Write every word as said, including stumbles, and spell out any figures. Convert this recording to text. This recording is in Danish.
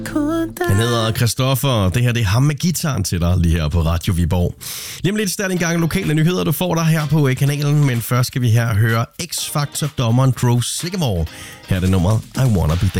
Han hedder Christoffer. Det her det er ham med gitaren til dig lige her på Radio Viborg. Lige om lidt stærkt en gang lokale nyheder, du får der her på kanalen. Men først skal vi her høre X-Factor-dommeren Drew Sigamore. Her er det nummeret I Wanna Be There.